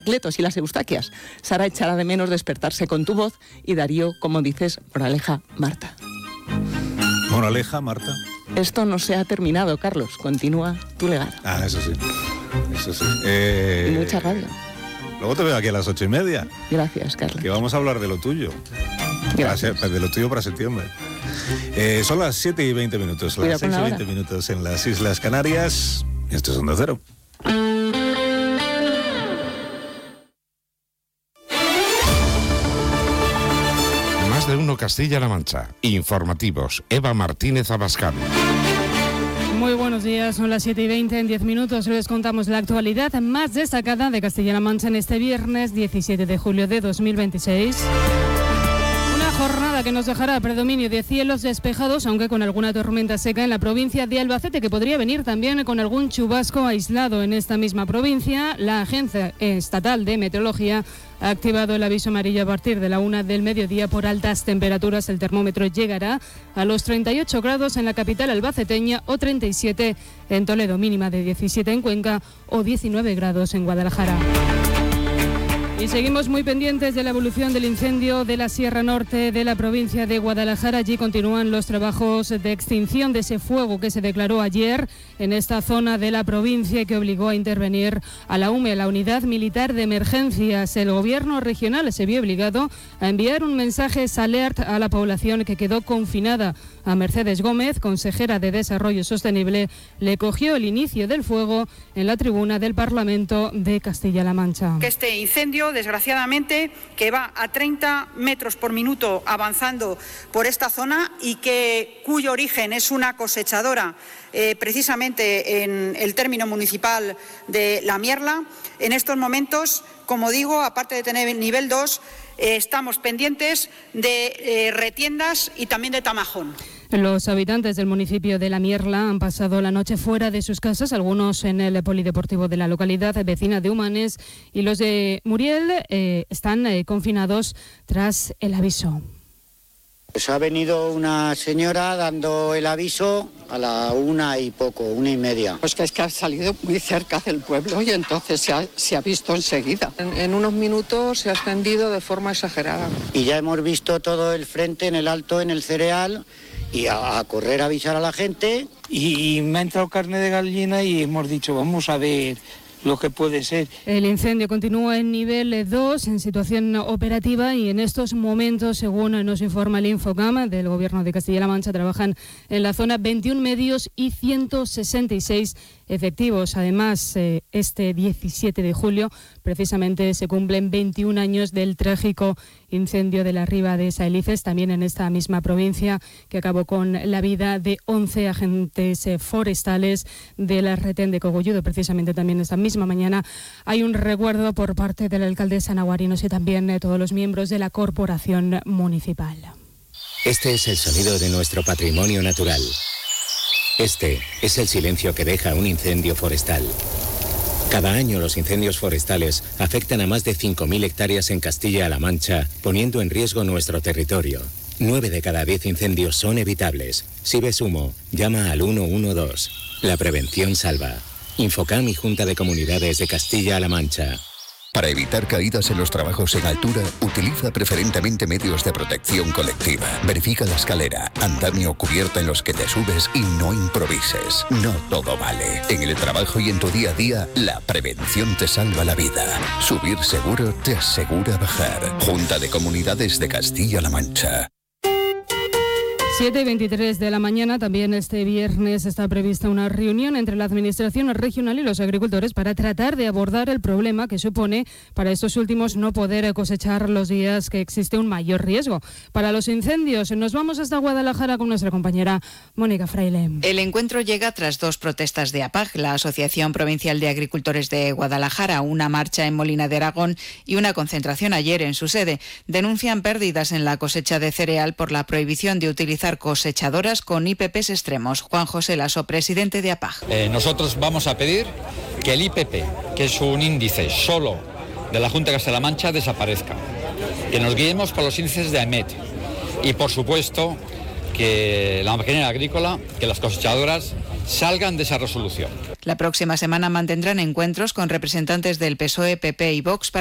Cletos y las Eustaquias. Sara echará de menos despertarse con tu voz y Darío, como dices, moraleja, Marta. Moraleja, Marta. Esto no se ha terminado, Carlos. Continúa tu legado. Ah, eso sí. Eso sí. Y mucha radio. Luego te veo aquí a las 8:30. Gracias, Carlos. Que vamos a hablar de lo tuyo. De lo tuyo para septiembre. Son las 7:20, las 6:20 en las Islas Canarias. Esto es Onda Cero. Más de uno Castilla-La Mancha. Informativos. Eva Martínez Abascal. Muy buenos días, son las 7:20, en 10 minutos les contamos la actualidad más destacada de Castilla-La Mancha en este viernes 17 de julio de 2026. Una jornada que nos dejará predominio de cielos despejados, aunque con alguna tormenta seca en la provincia de Albacete, que podría venir también con algún chubasco aislado en esta misma provincia. La Agencia Estatal de Meteorología ha activado el aviso amarillo a partir de la 1 del mediodía por altas temperaturas. El termómetro llegará a los 38 grados en la capital albaceteña o 37 en Toledo, mínima de 17 en Cuenca o 19 grados en Guadalajara. Y seguimos muy pendientes de la evolución del incendio de la Sierra Norte de la provincia de Guadalajara. Allí continúan los trabajos de extinción de ese fuego que se declaró ayer en esta zona de la provincia y que obligó a intervenir a la UME, la Unidad Militar de Emergencias. El gobierno regional se vio obligado a enviar un mensaje alert a la población que quedó confinada. A Mercedes Gómez, consejera de Desarrollo Sostenible, le cogió el inicio del fuego en la tribuna del Parlamento de Castilla-La Mancha. Que este incendio, desgraciadamente, que va a 30 metros por minuto avanzando por esta zona y cuyo origen es una cosechadora precisamente en el término municipal de La Mierla, en estos momentos, como digo, aparte de tener nivel 2, estamos pendientes de retiendas y también de Tamajón. Los habitantes del municipio de La Mierla han pasado la noche fuera de sus casas, algunos en el polideportivo de la localidad vecina de Humanes, y los de Muriel están confinados tras el aviso. Pues ha venido una señora dando el aviso a la 1:30. Pues que es que ha salido muy cerca del pueblo y entonces se ha visto enseguida. En unos minutos se ha extendido de forma exagerada. Y ya hemos visto todo el frente en el Alto, en el Cereal, y a correr a avisar a la gente. Y me ha entrado carne de gallina y hemos dicho, vamos a ver lo que puede ser. El incendio continúa en nivel 2, en situación operativa, y en estos momentos, según nos informa el Infocam del Gobierno de Castilla-La Mancha, trabajan en la zona 21 medios y 166 efectivos. Además, este 17 de julio, precisamente, se cumplen 21 años del trágico incendio de la Riba de Saelices, también en esta misma provincia, que acabó con la vida de 11 agentes forestales de la retén de Cogolludo. Precisamente también esta misma mañana hay un recuerdo por parte de la alcaldesa Naguarinos y también todos los miembros de la corporación municipal. Este es el sonido de nuestro patrimonio natural. Este es el silencio que deja un incendio forestal. Cada año los incendios forestales afectan a más de 5.000 hectáreas en Castilla-La Mancha, poniendo en riesgo nuestro territorio. 9 de cada 10 incendios son evitables. Si ves humo, llama al 112. La prevención salva. Infocam y Junta de Comunidades de Castilla-La Mancha. Para evitar caídas en los trabajos en altura, utiliza preferentemente medios de protección colectiva. Verifica la escalera, andamio o cubierta en los que te subes y no improvises. No todo vale. En el trabajo y en tu día a día, la prevención te salva la vida. Subir seguro te asegura bajar. Junta de Comunidades de Castilla-La Mancha. 7:23 de la mañana, también este viernes está prevista una reunión entre la Administración regional y los agricultores para tratar de abordar el problema que supone para estos últimos no poder cosechar los días que existe un mayor riesgo para los incendios. Nos vamos hasta Guadalajara con nuestra compañera Mónica Fraile. El encuentro llega tras 2 protestas de APAG, la Asociación Provincial de Agricultores de Guadalajara, una marcha en Molina de Aragón y una concentración ayer en su sede. Denuncian pérdidas en la cosecha de cereal por la prohibición de utilizar cosechadoras con IPPs extremos. Juan José Lasso, presidente de APAG. Nosotros vamos a pedir que el IPP, que es un índice solo de la Junta de Castilla-La Mancha, desaparezca. Que nos guiemos por los índices de AEMET. Y, por supuesto, que la maquinaria agrícola, que las cosechadoras salgan de esa resolución. La próxima semana mantendrán encuentros con representantes del PSOE, PP y Vox para